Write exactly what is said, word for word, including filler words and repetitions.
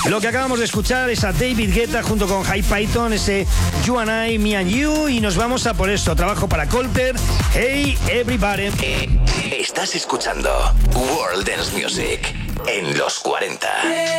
Lo que acabamos de escuchar es a David Guetta junto con High Python, ese You and I, Me and You, y nos vamos a por esto. Trabajo para Colter. Hey, everybody. Estás escuchando World Dance Music en los cuarenta.